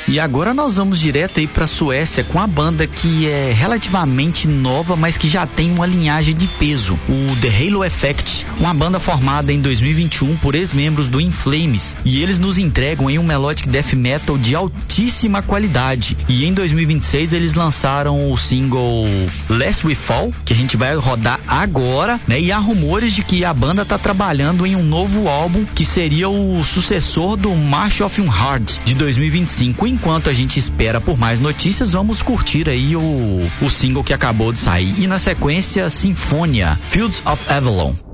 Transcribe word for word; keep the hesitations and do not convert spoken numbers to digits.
E agora nós vamos direto aí pra Suécia com a banda que é relativamente nova, mas que já tem uma linhagem de peso, o The Halo Effect, uma banda formada em dois mil e vinte e um por ex-membros do In Flames, e eles nos entregam aí um melodic death metal de altíssima qualidade. E em dois mil e vinte e seis eles lançaram o single Lest We Fall, que a gente vai rodar agora, né? E há rumores de que a banda tá trabalhando em um novo álbum que seria o sucessor do March of Unheard de dois mil e vinte e cinco. Enquanto a gente espera por mais notícias, vamos curtir aí o, o single que acabou de sair. E na sequência, Sinfonia, Fields of Avalon.